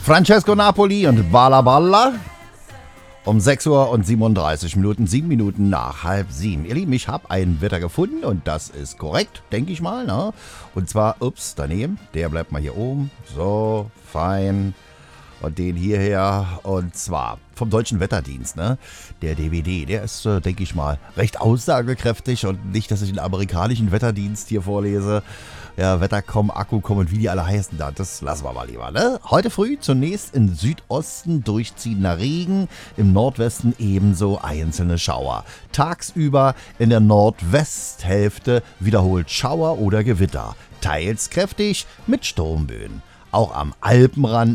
Francesco Napoli und Balla Balla. Um 6 Uhr und 37 Minuten, 7 Minuten nach 6:30. Ihr Lieben, ich habe ein Wetter gefunden und das ist korrekt, denke ich mal. Ne? Und zwar, daneben, der bleibt mal hier oben. So, fein. Und den hierher, und zwar vom Deutschen Wetterdienst, ne? Der DWD, der ist, denke ich mal, recht aussagekräftig und nicht, dass ich den amerikanischen Wetterdienst hier vorlese. Ja, Wettercom, Akkucom und wie die alle heißen da, das lassen wir mal lieber, ne? Heute früh zunächst im Südosten durchziehender Regen, im Nordwesten ebenso einzelne Schauer. Tagsüber in der Nordwesthälfte wiederholt Schauer oder Gewitter, teils kräftig mit Sturmböen. Auch am Alpenrand